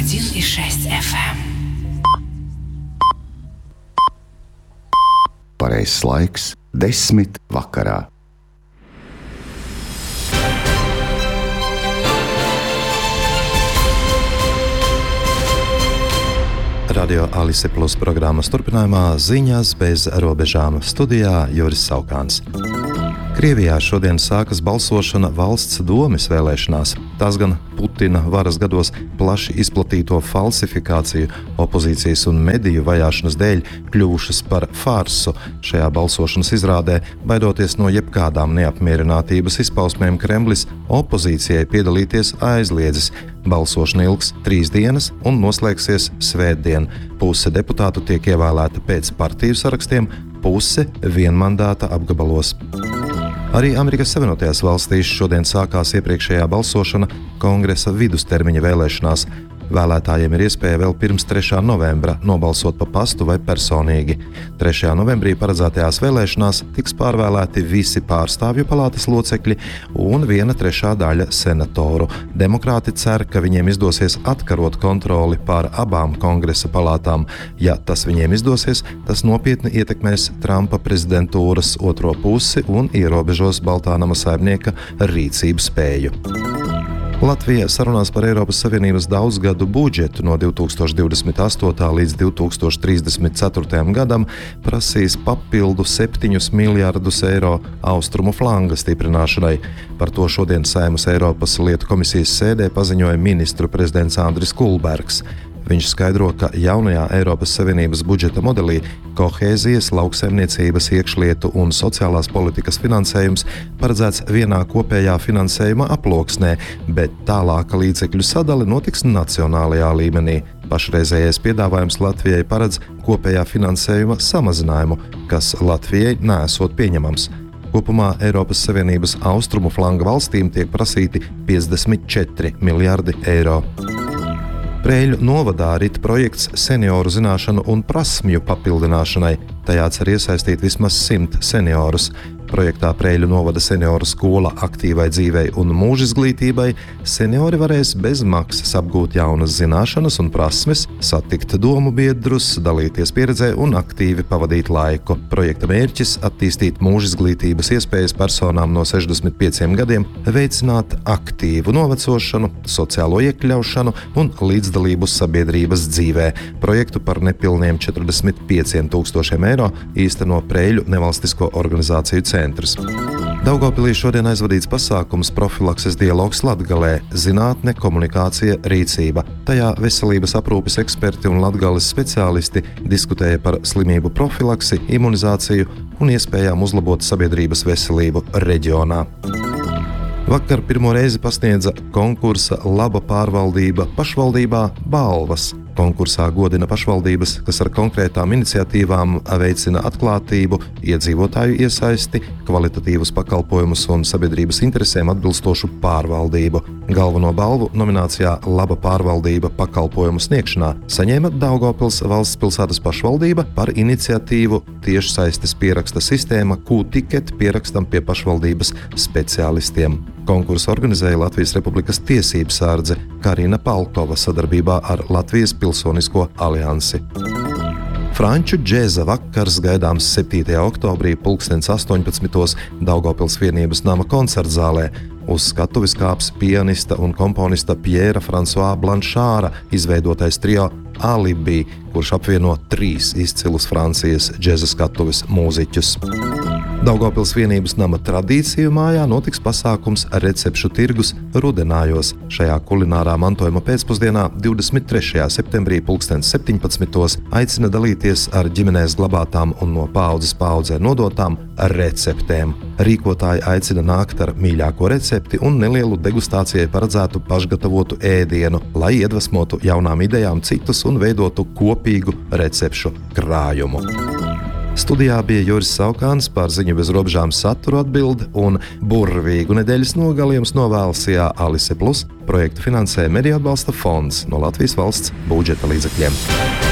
101,6 FM. Pareizs laiks 10 vakarā. Radio Alise Plus programmas turpinājumā ziņas bez robežām. Studijā Juris Saukāns. Krievijā šodien sākas balsošana valsts domes vēlēšanās. Tās gan Putina varas gados plaši izplatīto falsifikāciju, opozīcijas un mediju vajāšanas dēļ kļuvušas par farsu. Šajā balsošanas izrādē, baidoties no jebkādām neapmierinātības izpausmēm, Kremlis opozīcijai piedalīties aizliedzis. Balsošana ilgs 3 dienas un noslēgsies svētdien. Puse deputātu tiek ievēlēta pēc partiju sarakstiem, puse vienmandāta apgabalos. Arī Amerikas Savienotajās valstīs šodien sākās iepriekšējā balsošana Kongresa vidustermiņa vēlēšanās. Vēlētājiem ir iespēja vēl pirms 3. novembra nobalsot pa pastu vai personīgi. 3. novembrī paredzētajās vēlēšanās tiks pārvēlēti visi pārstāvju palātas locekļi un 1/3 daļa senatoru. Demokrāti cer, ka viņiem izdosies atkarot kontroli pār abām kongresa palātām. Ja tas viņiem izdosies, tas nopietni ietekmēs Trumpa prezidentūras otro pusi un ierobežos Baltānama saimnieka rīcības spēju. Latvija sarunās par Eiropas Savienības daudzgadu budžetu no 2028. līdz 2034. gadam prasīs papildu 7 miljardus eiro austrumu flanga stiprināšanai. Par to šodien Saeimas Eiropas lietu komisijas sēdē paziņoja ministru prezidents Andris Kulbergs. Viņš skaidro, ka jaunajā Eiropas Savienības budžeta modelī kohēzijas, lauksaimniecības, iekšlietu un sociālās politikas finansējums paredzēts vienā kopējā finansējuma aploksnē, bet tālāka līdzekļu sadale notiks nacionālajā līmenī. Pašreizējais piedāvājums Latvijai paredz kopējā finansējuma samazinājumu, kas Latvijai nesot pieņemams. Kopumā Eiropas Savienības austrumu flanga valstīm tiek prasīti 54 miljardi eiro. Preiļu novadā rit projekts senioru zināšanu un prasmju papildināšanai. Tajā cer iesaistīt vismaz 100 seniorus. Projektā Preiļu novada senioru skola aktīvai dzīvei un mūžizglītībai seniori varēs bez maksas apgūt jaunas zināšanas un prasmes, satikt domu biedrus, dalīties pieredzē un aktīvi pavadīt laiku. Projekta mērķis – attīstīt mūžizglītības iespējas personām no 65 gadiem, veicināt aktīvu novecošanu, sociālo iekļaušanu un līdzdalību sabiedrības dzīvē. Projektu par nepilniem 45 000 eiro īsteno Preiļu nevalstisko organizāciju centrs. Daugavpilī šodien aizvadīts pasākums profilakses dialogs Latgalē – zinātne, komunikācija, rīcība. Tajā veselības aprūpes eksperti un Latgales speciālisti diskutēja par slimību profilaksi, imunizāciju un iespējām uzlabot sabiedrības veselību reģionā. Vakar pirmo reizi pasniedza konkursa Laba pārvaldība pašvaldībā balvas. Konkursā godina pašvaldības, kas ar konkrētām iniciatīvām veicina atklātību, iedzīvotāju iesaisti, kvalitatīvus pakalpojumus un sabiedrības interesēm atbilstošu pārvaldību. Galveno balvu nominācijā Laba pārvaldība pakalpojumu sniegšanā saņēma Daugavpils valsts pilsētas pašvaldība par iniciatīvu tiešsaistes pieraksta sistēma Q-ticket pierakstam pie pašvaldības speciālistiem. Konkursu organizēja Latvijas Republikas tiesību sārdze Karina Palkova sadarbībā ar Latvijas Pilsonisko aliansi. Franču džēza vakars gaidāms 7. oktobrī 18. Daugavpils vienības nama koncertzālē. Uz skatuves kāps pianista un komponista Pierra François Blanchāra izveidotais trio Alibi, kurš apvieno 3 izcilus Francijas džēza skatuves mūziķus. Daugavpils vienības nama tradīciju mājā notiks pasākums Recepšu tirgus Rudenājos. Šajā kulinārā mantojuma pēcpusdienā 23. septembrī 17. aicina dalīties ar ģimenēs glabātām un no paaudzes paaudzē nodotām receptēm. Rīkotāji aicina nākt ar mīļāko recepti un nelielu degustācijai paredzētu pašgatavotu ēdienu, lai iedvesmotu jaunām idejām citus un veidotu kopīgu recepšu krājumu. Studijā bija Juris Saukāns, par ziņu bez robežām saturu atbild un burvīgu nedēļas nogali jums novēlas Alise Plus. Projektu finansē Mediju atbalsta fonds no Latvijas valsts budžeta līdzekļiem.